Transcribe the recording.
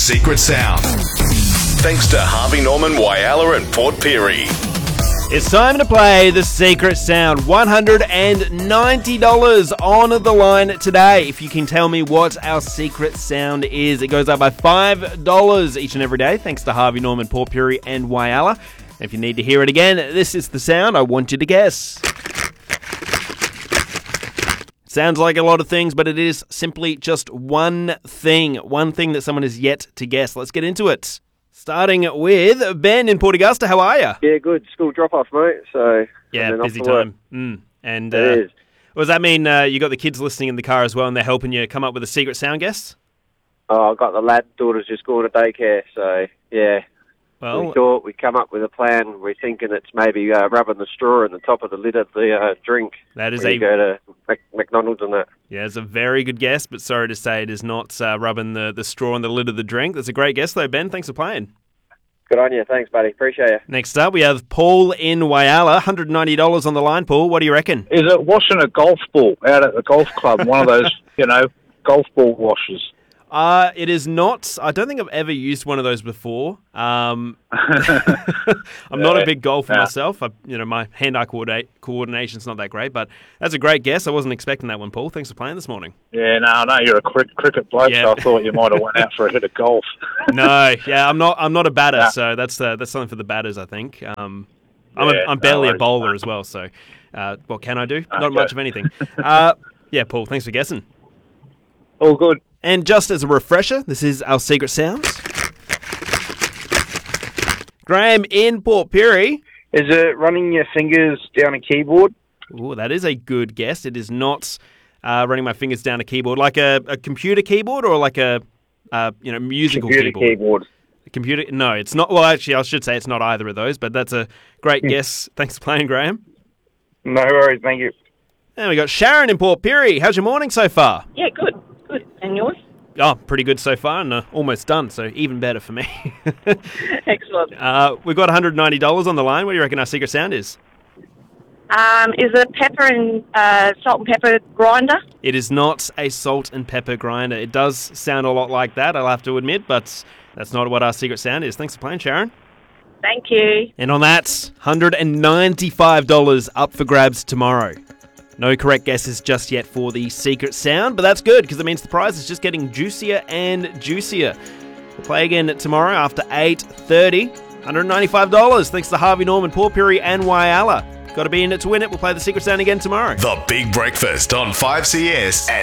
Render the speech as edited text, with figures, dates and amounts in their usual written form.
secret sound. Thanks to Harvey Norman, Whyalla and Port Pirie. It's time to play the secret sound. $190 on the line today. If you can tell me what our secret sound is, it goes up by $5 each and every day, thanks to Harvey Norman, Port Pirie and Whyalla. If you need to hear it again, this is the sound I want you to guess. Sounds like a lot of things, but it is simply just one thing. One thing that someone has yet to guess. Let's get into it. Starting with Ben in Port Augusta. How are you? Yeah, good. School drop-off, mate. So yeah, busy time. And it is. Does that mean you got the kids listening in the car as well and they're helping you come up with a secret sound guess? Oh, I've got the lad daughter's just going to daycare, so yeah. Well, we thought we'd come up with a plan. We're thinking it's maybe rubbing the straw in the top of the lid of the drink. That is when you go to McDonald's and that. Yeah, it's a very good guess, but sorry to say it is not rubbing the straw on the lid of the drink. That's a great guess though, Ben. Thanks for playing. Good on you. Thanks, buddy. Appreciate you. Next up, we have Paul in Whyalla. $190 on the line. Paul, what do you reckon? Is it washing a golf ball out at the golf club? One of those, golf ball washers. It is not. I don't think I've ever used one of those before. I'm not a big golfer myself. My hand-eye coordination's not that great, but that's a great guess. I wasn't expecting that one, Paul. Thanks for playing this morning. Yeah, no, you're a cricket bloke, so I thought you might have went out for a hit of golf. No, yeah, I'm not a batter, so that's something for the batters, I think. I'm barely a bowler as well, so what can I do? Not much of anything. Yeah, Paul, thanks for guessing. All good. And just as a refresher, this is our secret sounds. Graham in Port Pirie. Is it running your fingers down a keyboard? Ooh, that is a good guess. It is not running my fingers down a keyboard, like a computer keyboard or like a musical keyboard. A computer? No, it's not. Well, actually, I should say it's not either of those. But that's a great guess. Thanks for playing, Graham. No worries, thank you. And we got Sharon in Port Pirie. How's your morning so far? Yeah, good. Good. And yours? Oh, pretty good so far, and almost done, so even better for me. Excellent. We've got $190 on the line. What do you reckon our secret sound is? Is it pepper and salt and pepper grinder? It is not a salt and pepper grinder. It does sound a lot like that, I'll have to admit, but that's not what our secret sound is. Thanks for playing, Sharon. Thank you. And on that, $195 up for grabs tomorrow. No correct guesses just yet for the secret sound, but that's good because it means the prize is just getting juicier and juicier. We'll play again tomorrow after 8:30. $195 thanks to Harvey Norman, Port Pirie and Whyalla. Got to be in it to win it. We'll play the secret sound again tomorrow. The Big Breakfast on 5CS.